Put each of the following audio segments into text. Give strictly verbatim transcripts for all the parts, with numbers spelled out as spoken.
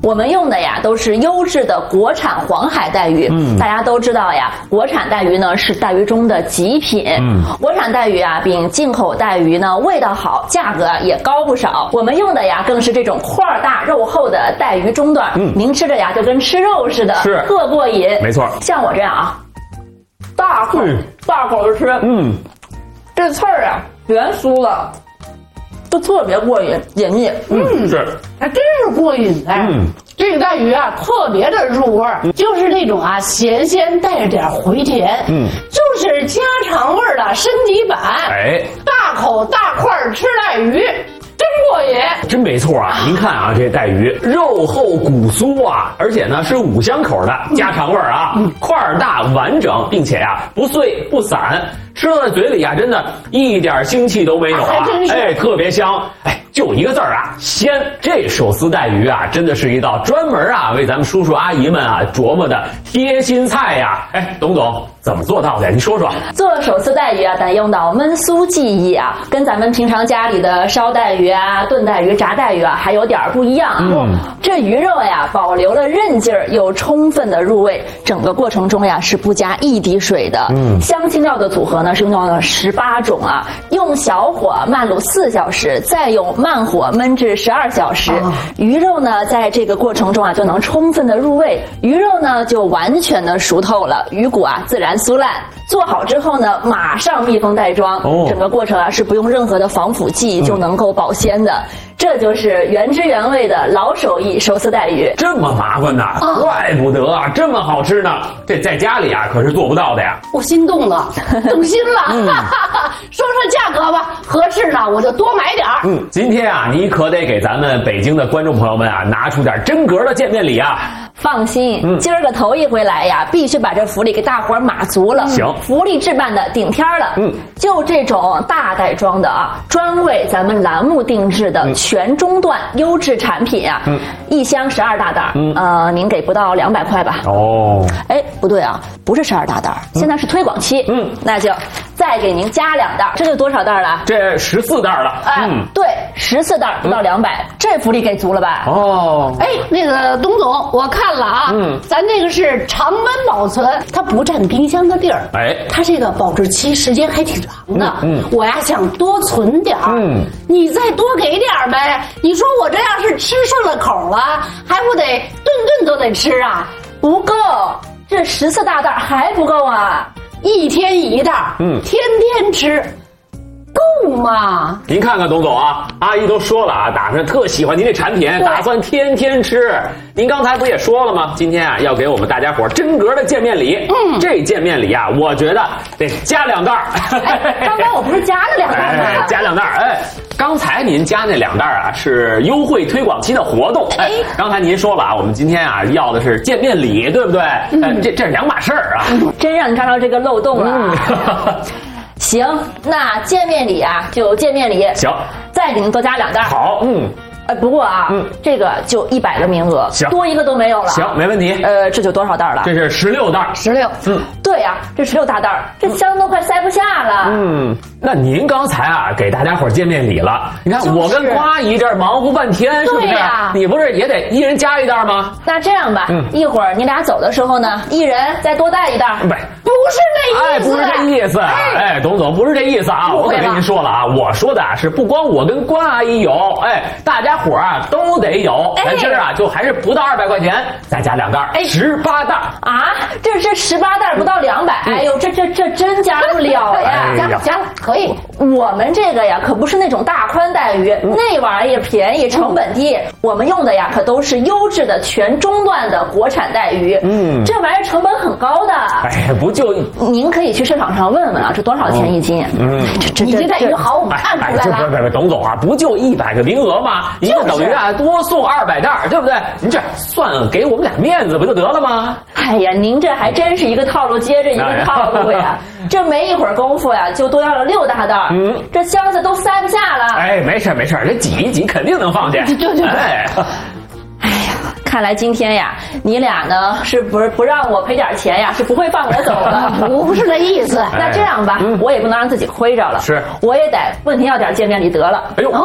我们用的呀都是优质的国产黄海带鱼。嗯，大家都知道呀，国产带鱼呢是带鱼中的极品。嗯，国产带鱼啊比进口带鱼呢味道好，价格也高不少。我们用的呀更是这种块大肉厚的带鱼中段，嗯，您吃着呀就跟吃肉似的， 是特过瘾。 没错， 像我这样啊，大口、嗯、大口的吃，嗯，这刺儿啊全酥了。都特别过瘾，解腻。 嗯，是， 还真是过瘾哎。嗯，这个带鱼啊，特别的入味儿，就是那种啊咸鲜带着点回甜。嗯，就是家常味儿的升级版。 哎， 大口大块吃带鱼。真过瘾， 真没错啊！您看啊，这带鱼肉厚骨酥啊，而且呢是五香口的家常味儿啊，块儿大完整，并且呀、啊、不碎不散，吃到嘴里啊，真的一点腥气都没有啊！哎，特别香，哎，就一个字儿啊，鲜。这手撕带鱼啊，真的是一道专门啊为咱们叔叔阿姨们啊琢磨的贴心菜呀！哎，董总怎么做到的呀？你说说。 做手撕带鱼啊，得用到焖酥技艺啊，跟咱们平常家里的烧带鱼啊、炖带鱼、炸带鱼啊还有点不一样。嗯，这鱼肉呀保留了韧劲儿，又充分的入味，整个过程中呀是不加一滴水的。嗯，香辛料的组合呢是用到了十八种啊，用小火慢卤四小时，再用慢火焖至十二小时。哦、鱼肉呢在这个过程中啊就能充分的入味，鱼肉呢就完全的熟透了，鱼骨啊自然酥烂。做好之后呢，马上密封袋装，哦、整个过程啊是不用任何的防腐剂就能够保鲜的。嗯，这就是原汁原味的老手艺手撕带鱼。 这么麻烦呐，哦、怪不得啊，这么好吃呢。这在家里啊可是做不到的呀。 我心动了，动心了。嗯、说说价格吧，合适呢我就多买点儿。 嗯，今天啊，你可得给咱们北京的观众朋友们啊拿出点真格的见面礼啊。 放心，嗯、今儿个头一回来呀，必须把这福利给大伙儿码足了。 行， 福利置办的顶天了。嗯，就这种大袋装的啊，专为咱们栏目定制的全中段优质产品啊，嗯、一箱十二大袋，嗯、呃，您给不到两百块吧？哦，哎，不对啊，不是十二大袋，嗯、现在是推广期。嗯，那就再给您加两袋，这就多少袋了？ 这十四袋了。 哎，嗯、对，十四袋不到两百，嗯，这福利给足了吧？ 哦，哎，那个董总，我看了啊，嗯，咱这个是常温保存，它不占冰箱的地儿，哎，它这个保质期时间还挺长的。嗯，我呀想多存点儿，嗯，你再多给点儿呗。你说我这要是吃顺了口了，还不得顿顿都得吃啊？ 不够，这十四大袋还不够啊！ 一天一袋，嗯，天天吃。够吗？ 您看看董总啊，阿姨都说了啊，打算特喜欢您这产品，打算天天吃。您刚才不也说了吗？今天啊，要给我们大家伙真格的见面礼。嗯，这见面礼啊，我觉得得加两袋。 哎，刚才我不是加了两袋吗？ 哎，加两袋。哎，刚才您加那两袋啊，是优惠推广期的活动。哎，刚才您说了啊，我们今天啊要的是见面礼，对不对？嗯，呃、这这是两码事儿啊。 嗯，真让你抓到这个漏洞了。嗯行，那见面礼啊，就见面礼。 行， 再给您多加两袋。 好，嗯。 呃，不过啊，嗯，这个就一百个名额， 行， 多一个都没有了。 行，没问题。 呃，这就多少袋了？ 这是十六袋， 十六。 嗯，对呀、啊，这十六大袋，这箱都快塞不下了。 嗯，那您刚才啊给大家伙见面礼了，你看、就是、我跟瓜姨这儿忙活半天，是不是？ 对呀、 你不是也得一人加一袋吗？ 那这样吧，嗯，一会儿你俩走的时候呢，一人再多带一袋。 不， 不是那意思， 哎，不是这意思。哎，哎董总，不是这意思啊！我可跟您说了啊，我说的啊是不光我跟关阿姨有，哎，大家伙啊都得有。咱今儿啊就还是不到二百块钱，再加两袋，哎，十八袋啊！这这十八袋不到两百，哎呦，这这这真加不了呀！ 哎、 加了加了，可以。 我们这个呀可不是那种大宽带鱼，嗯、那玩意儿便宜，成本低。嗯、我们用的呀可都是优质的全中段的国产带鱼，嗯，这玩意儿成本很高的。 哎，不就您可以去市场上问问啊，这多少钱一斤？嗯， 这这你这带鱼好，我们看出来了。 哎，这不不不，董总啊，不就一百个名额吗？一个等于啊多送二百袋，对不对？您这算给我们俩面子不就得了吗？ 哎呀，您这还真是一个套路接着一个套路呀！这没一会儿功夫呀，就多要了六大袋，嗯，这箱子都塞不下了。 哎，没事没事，这挤一挤肯定能放下。 对对对。 哎， 哎呀，看来今天呀，你俩呢是不是不让我赔点钱呀？是不会放我走的。 不是那意思。 那这样吧，嗯、我也不能让自己亏着了。 是， 我也得问您要点见面礼得了。 哎呦。 哦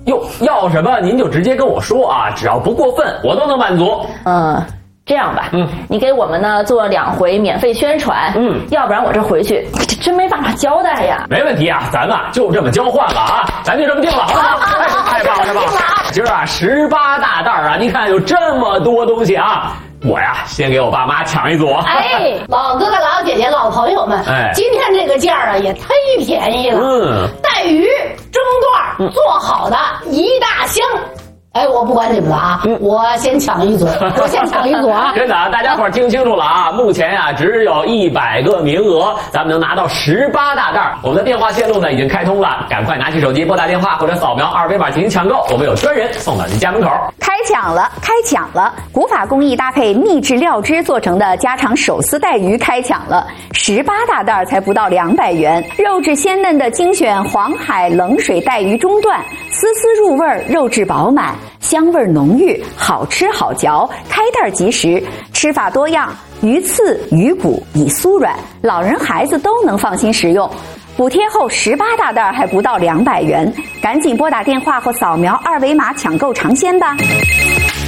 哟，要什么您就直接跟我说啊，只要不过分，我都能满足。 嗯。这样吧，嗯，你给我们呢做两回免费宣传，嗯，要不然我这回去这真没办法交代呀。 没问题啊，咱们就这么交换了啊，咱就这么定了，好不好？太棒了，太棒了！今儿啊，十八大袋啊，您看有这么多东西啊。我呀，先给我爸妈抢一组。 哎，老哥哥、老姐姐、老朋友们，哎，今天这个价啊也忒便宜了。嗯，带鱼中段做好的一大箱。哎，我不管你们了啊，嗯、我先抢一组，我先抢一组啊！ 真的啊，大家伙听清楚了啊！目前呀、啊，只有一百个名额，咱们能拿到十八大袋。我们的电话线路呢已经开通了，赶快拿起手机拨打电话或者扫描二维码进行抢购，我们有专人送到您家门口。 开抢了，开抢了！古法工艺搭配秘制料汁做成的家常手撕带鱼开抢了，十八大袋才不到两百元，肉质鲜嫩的精选黄海冷水带鱼中段，丝丝入味，肉质饱满。香味浓郁，好吃好嚼，开袋即食，吃法多样，鱼刺、鱼骨已酥软，老人孩子都能放心食用。补贴后十八大袋还不到两百元，赶紧拨打电话或扫描二维码抢购尝鲜吧。